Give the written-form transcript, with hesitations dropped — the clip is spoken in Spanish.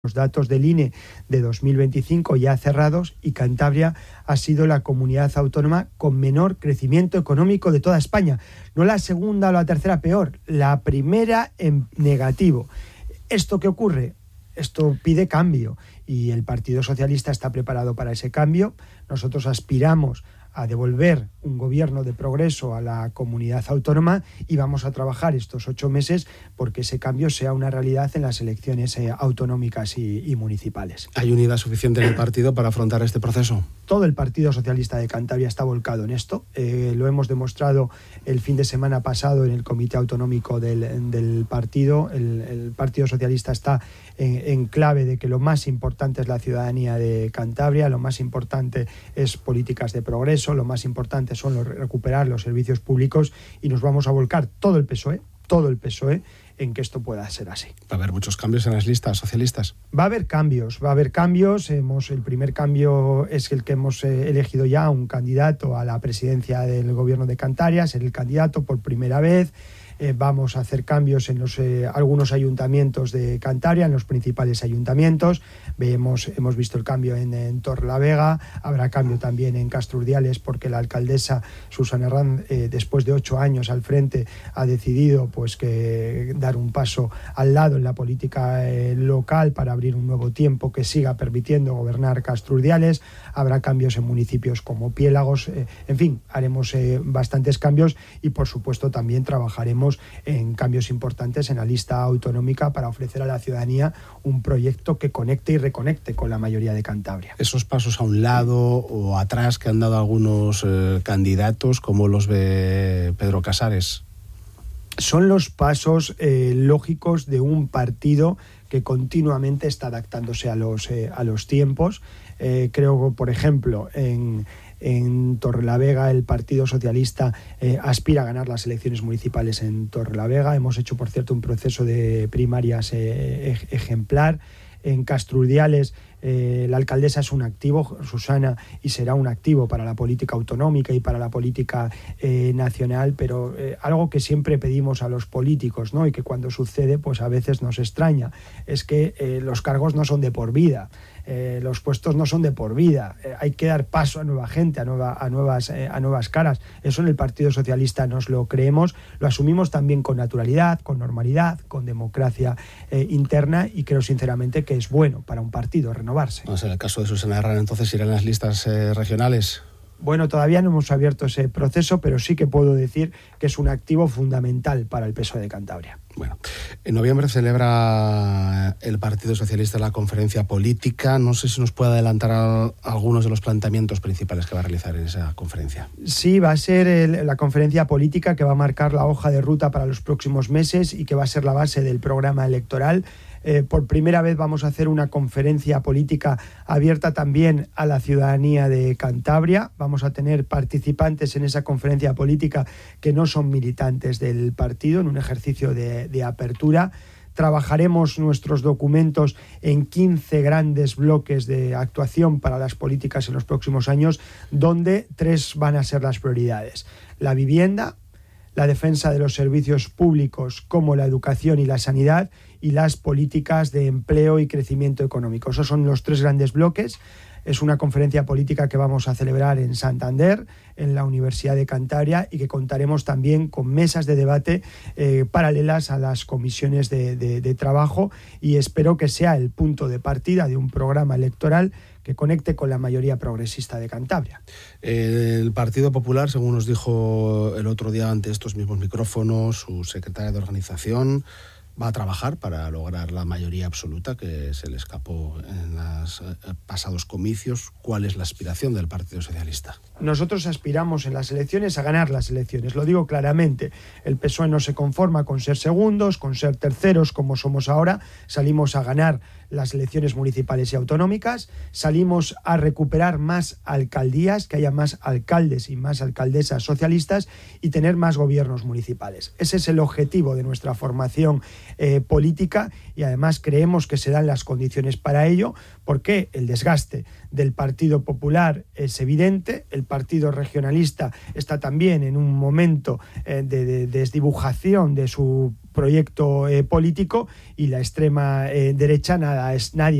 Los datos del INE de 2025 ya cerrados y Cantabria ha sido la comunidad autónoma con menor crecimiento económico de toda España. No la segunda o la tercera peor, la primera en negativo. ¿Esto qué ocurre? Esto pide cambio y el Partido Socialista está preparado para ese cambio. Nosotros aspiramos a devolver un gobierno de progreso a la comunidad autónoma y vamos a trabajar estos 8 meses porque ese cambio sea una realidad en las elecciones autonómicas y municipales. ¿Hay unidad suficiente en el partido para afrontar este proceso? Todo el Partido Socialista de Cantabria está volcado en esto. Lo hemos demostrado el fin de semana pasado en el Comité Autonómico del partido. El Partido Socialista está en clave de que lo más importante es la ciudadanía de Cantabria, lo más importante es políticas de progreso, lo más importante son recuperar los servicios públicos y nos vamos a volcar todo el PSOE en que esto pueda ser así. ¿Va a haber muchos cambios en las listas socialistas? Va a haber cambios. El primer cambio es el que hemos elegido ya un candidato a la presidencia del Gobierno de Cantabria, ser el candidato por primera vez. Vamos a hacer cambios en algunos ayuntamientos de Cantabria, en los principales ayuntamientos. Hemos visto el cambio en Torrelavega, habrá cambio también en Castrurdiales porque la alcaldesa Susana Herranz, después de 8 años al frente, ha decidido que dar un paso al lado en la política local para abrir un nuevo tiempo que siga permitiendo gobernar Castrurdiales. Habrá cambios en municipios como Piélagos. En fin, haremos bastantes cambios y, por supuesto, también trabajaremos en cambios importantes en la lista autonómica para ofrecer a la ciudadanía un proyecto que conecte y reconecte con la mayoría de Cantabria. Esos pasos a un lado o atrás que han dado algunos candidatos, ¿cómo los ve Pedro Casares? Son los pasos lógicos de un partido que continuamente está adaptándose a los tiempos. Creo, por ejemplo, en Torrelavega el Partido Socialista aspira a ganar las elecciones municipales en Torrelavega. Hemos hecho, por cierto, un proceso de primarias ejemplar. En Castrurdiales la alcaldesa es un activo, Susana, y será un activo para la política autonómica y para la política nacional, pero algo que siempre pedimos a los políticos, ¿no? Y que cuando sucede pues a veces nos extraña, es que los cargos no son de por vida. Los puestos no son de por vida, hay que dar paso a nueva gente, a nuevas caras. Eso en el Partido Socialista nos lo creemos, lo asumimos también con naturalidad, con normalidad, con democracia interna, y creo sinceramente que es bueno para un partido renovarse. No sé, en el caso de Susana Herranz, entonces irán las listas regionales. Bueno, todavía no hemos abierto ese proceso, pero sí que puedo decir que es un activo fundamental para el PSOE de Cantabria. Bueno, en noviembre celebra el Partido Socialista la conferencia política. No sé si nos puede adelantar algunos de los planteamientos principales que va a realizar en esa conferencia. Sí, va a ser la conferencia política que va a marcar la hoja de ruta para los próximos meses y que va a ser la base del programa electoral. Por primera vez vamos a hacer una conferencia política abierta también a la ciudadanía de Cantabria. Vamos a tener participantes en esa conferencia política que no son militantes del partido, en un ejercicio de apertura. Trabajaremos nuestros documentos en 15 grandes bloques de actuación para las políticas en los próximos años, donde 3 van a ser las prioridades: la vivienda, la defensa de los servicios públicos como la educación y la sanidad, y las políticas de empleo y crecimiento económico. Esos son los 3 grandes bloques. Es una conferencia política que vamos a celebrar en Santander, en la Universidad de Cantabria, y que contaremos también con mesas de debate paralelas a las comisiones de trabajo, y espero que sea el punto de partida de un programa electoral que conecte con la mayoría progresista de Cantabria. El Partido Popular, según nos dijo el otro día ante estos mismos micrófonos su secretaria de organización, va a trabajar para lograr la mayoría absoluta que se le escapó en los pasados comicios. ¿Cuál es la aspiración del Partido Socialista? Nosotros aspiramos en las elecciones a ganar las elecciones, lo digo claramente. El PSOE no se conforma con ser segundos, con ser terceros como somos ahora. Salimos a ganar las elecciones municipales y autonómicas, salimos a recuperar más alcaldías, que haya más alcaldes y más alcaldesas socialistas y tener más gobiernos municipales. Ese es el objetivo de nuestra formación política, y además creemos que se dan las condiciones para ello, porque el desgaste del Partido Popular es evidente. El Partido Regionalista está también en un momento de desdibujación de su proyecto político, y la extrema derecha nadie